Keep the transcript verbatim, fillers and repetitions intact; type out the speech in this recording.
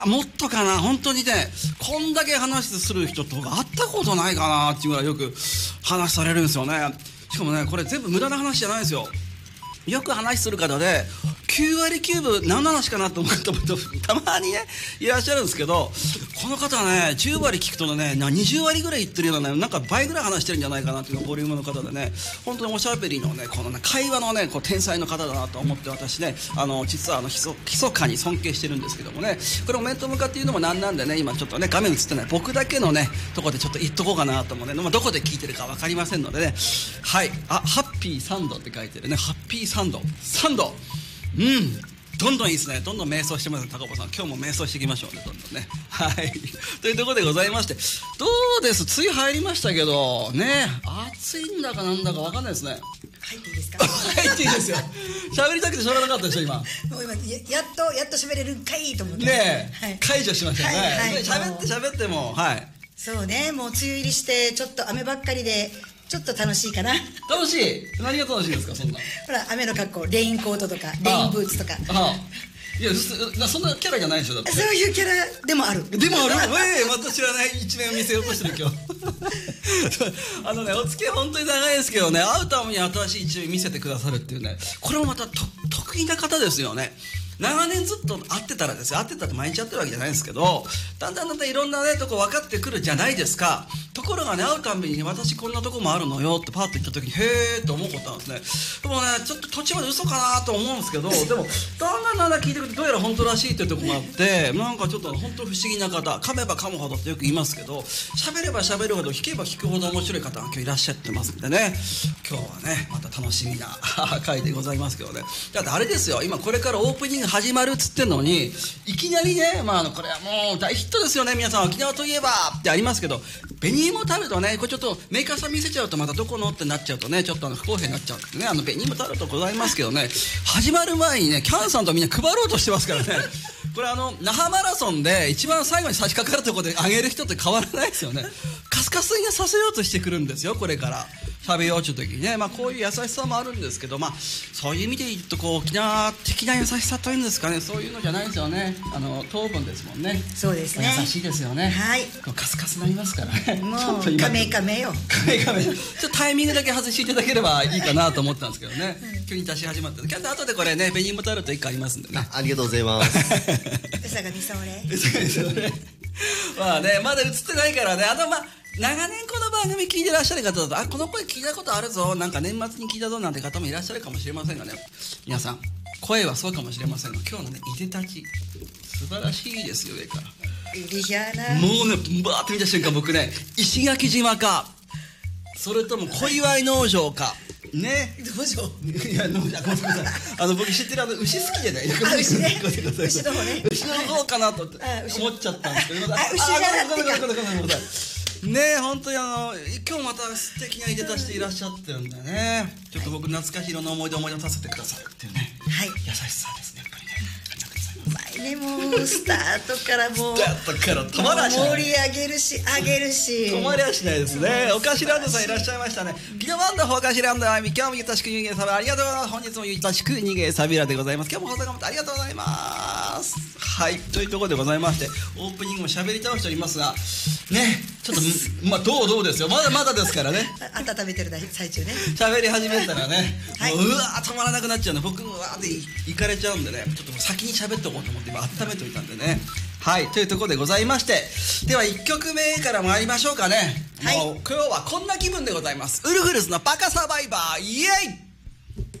もっとかな、本当にね、こんだけ話する人と会ったことないかなっていうぐらいよく話されるんですよね。しかもね、これ全部無駄な話じゃないですよ。よく話する方できゅうわりきゅうぶ何の話かなと思ったことたまにねいらっしゃるんですけど、この方はねじゅうわり聞くとねにじゅうわりぐらい言ってるようなね、なんか倍ぐらい話してるんじゃないかなっていうのボリュームの方でね、本当におしゃべりのねこのね会話のねこう天才の方だなと思って、私ねあの実はあのひそ密かに尊敬してるんですけどもね、これも面と向かって言うのもなんなんでね、今ちょっとね画面映ってない僕だけのねとこでちょっと言っとこうかなと思うね、まあ、どこで聞いてるか分かりませんのでね、はい、あ、ハッピーサンドって書いてるね、ハッピーサンドサンド、うん、どんどんいいですね、どんどん瞑想してます高尾さん、今日も瞑想していきましょうね、どんどんね、はいというところでございまして、どうです、梅雨入りましたけどね、暑いんだかなんだか分かんないですね。 入っていいですか？ 入っていいですよ。喋りたくてしょうがなかったでしょ今。もう今 や, やっとやっと喋れるんかいと思ってねえ、 はい、 解除しましたね、はいはい、喋って喋っても、はい、 そうね、もう梅雨入りしてちょっと雨ばっかりでちょっと楽しいかな。 楽しい、何が楽しいですかそんな。 ほら雨の格好、レインコートとかレインブーツとか。ああ、 いやそんなキャラじゃないでしょ、だって。 そういうキャラでもある。 でもあるええ、また知らない一面を見せようとしてる今日。あのね、お付き合い本当に長いですけどね、会うために新しい一面見せてくださるっていうね、これもまたと得意な方ですよね。長年ずっと会ってたらですよ、会ってたって毎日会ってるわけじゃないんですけど、だんだんだんだんいろんなねとこ分かってくるじゃないですか。ところがね、会うたんびに私こんなとこもあるのよってパッと言った時にへーって思うことなんですね。でもね、ちょっと途中まで嘘かなと思うんですけど、でもだんだんだんだん聞いてくるとどうやら本当らしいっていうところがあって、なんかちょっと本当不思議な方、噛めば噛むほどってよく言いますけど、喋れば喋るほど聞けば聞くほど面白い方が今日いらっしゃってますんでね、今日はねまた楽しみな回でございますけどね。だってあれですよ、今これからオープニング始まるっつってんのに、いきなりね、まあ、あのこれはもう大ヒットですよね、皆さん沖縄といえばってありますけど、紅芋タルトね、これちょっとメーカーさん見せちゃうとまたどこのってなっちゃうとね、ちょっとあの不公平になっちゃうんでね、あの紅芋タルトございますけどね、始まる前にねキャンさんとみんな配ろうとしてますからね。これあの那覇マラソンで一番最後に差し掛かるところで上げる人って変わらないですよね。カスカスにさせようとしてくるんですよ、これから喋ようという時にね、まあ、こういう優しさもあるんですけど、まあ、そういう意味で言うとこう沖縄的な優しさというんですかね、そういうのじゃないですよね。あの糖分ですもんね。 そうですね、 優しいですよね。はい、カスカスになりますからね。 もうカメカメよ、 カメカメ。ちょっとタイミングだけ外していただければいいかなと思ったんですけどね、うん、急に出し始まって、キャン後でこれね紅芋タルトいっこありますんでね。 あ, ありがとうございます。 うさがみそれまあね、まだ映ってないからね。あとまあ長年この番組聞いてらっしゃる方だと、あ、この声聞いたことあるぞ、なんか年末に聞いたぞなんて方もいらっしゃるかもしれませんがね、皆さん声はそうかもしれませんが、今日のねいでたち素晴らしいですよ。上からもうねバーって見た瞬間、僕ね石垣島かそれとも小祝農場かね、 農場いや農場、ごめんなさい、あの僕知ってるあの牛好きじゃない、 あ牛ね、牛の方ね、 牛の方かなと思っちゃったんですけど、 あ牛じゃなくてか、 ごめんなさいごめんなさいね、本当にあの今日また素敵ないでたしていらっしゃってるんでね、ちょっと僕懐かしい色の思い出を思い出させてくださるっていうね、はい、優しさですね、やっぱりね。ありがとうございます。 うまいね、もうスタートからもうスタートから止まらしない、 盛り上げるし上げるし止まりはしないですね。おかしランドさんいらっしゃいましたね。ギノワンダフォーカシランドは今日もゆたしく人間サビありがとうございます。本日もゆたしく人間サビラでございます。今日も放送頑張ってありがとうございます。はい、というところでございまして、オープニングも喋り倒しておりますがね、ちょっとまあどうどうですよ、まだまだですからね。 温めてる最中ね、 喋り始めたらね、 はい、 もううわー止まらなくなっちゃうんで、僕もうわーっていかれちゃうんでね、ちょっと先に喋っておこうと思って今温めておいたんでね。はい、というところでございまして、ではいっきょくめから参りましょうかね。はい、もう今日はこんな気分でございます。ウルフルズのバカサバイバー、イエイ。